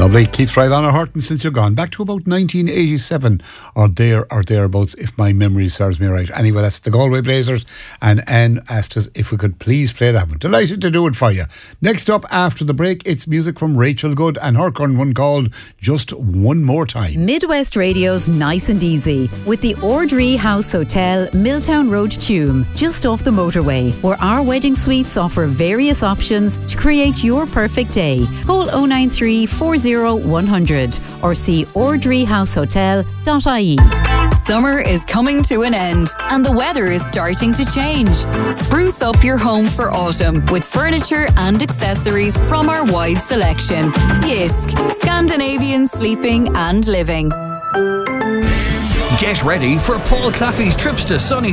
Lovely. Keeps right on our heart, and since you're gone back to about 1987 or thereabouts, if my memory serves me right. Anyway, that's the Galway Blazers, and Anne asked us if we could please play that one. Delighted to do it for you. Next up after the break, it's music from Rachel Good and her current one called Just One More Time. Midwest Radio's Nice and Easy with the Ordree House Hotel, Milltown Road, Tuam, just off the motorway, where our wedding suites offer various options to create your perfect day. Call 093 40 100 or see ordreehousehotel.ie. Summer is coming to an end and the weather is starting to change. Spruce up your home for autumn with furniture and accessories from our wide selection. Yisk, Scandinavian sleeping and living. Get ready for Paul Claffey's trips to sunny